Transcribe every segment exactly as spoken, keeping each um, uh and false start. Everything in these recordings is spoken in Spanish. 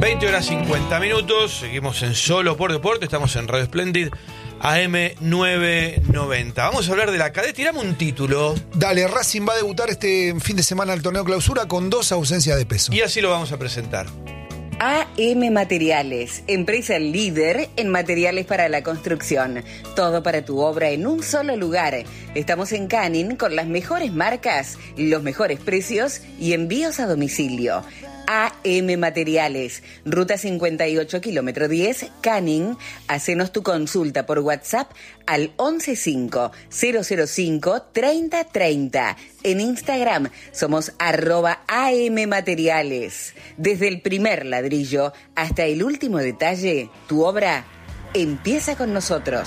veinte horas cincuenta minutos, seguimos en Solo por Deporte, estamos en Radio Splendid A M novecientos noventa. Vamos a hablar de la cadete, tirame un título. Dale, Racing va a debutar este fin de semana al torneo clausura con dos ausencias de peso. Y así lo vamos a presentar. A M Materiales, empresa líder en materiales para la construcción. Todo para tu obra en un solo lugar. Estamos en Canning con las mejores marcas, los mejores precios y envíos a domicilio. A M Materiales, Ruta cincuenta y ocho, kilómetro diez, Canning. Hacenos tu consulta por WhatsApp al once cinco cero cero cinco treinta treinta. En Instagram somos arroba A M Materiales. Desde el primer ladrillo hasta el último detalle, tu obra empieza con nosotros.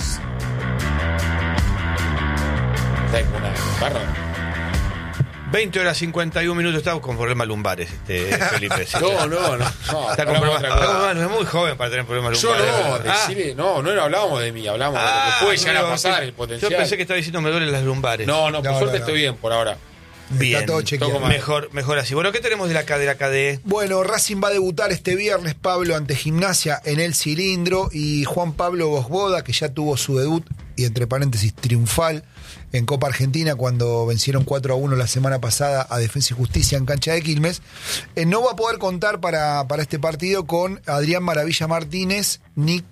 veinte horas cincuenta y un minutos, estamos con problemas lumbares, este, Felipe. ¿Sí? No, no, no. Está con problemas, está con problemas, es muy joven para tener problemas Yo lumbares. no, ah. decirle, no, no hablábamos de mí, hablábamos ah, de lo que puede llegar no, a pasar, que, el potencial. Yo pensé que estaba diciendo me duelen las lumbares. No, no, por no, suerte no, estoy no. bien por ahora. Bien, Está todo chequeado. mejor, mejor así. Bueno, ¿qué tenemos de la, de la K D? Bueno, Racing va a debutar este viernes, Pablo, ante Gimnasia en el cilindro, y Juan Pablo Bosboda, que ya tuvo su debut, y entre paréntesis, triunfal, en Copa Argentina cuando vencieron cuatro a uno la semana pasada a Defensa y Justicia en cancha de Quilmes, eh, no va a poder contar para, para este partido con Adrián Maravilla Martínez ni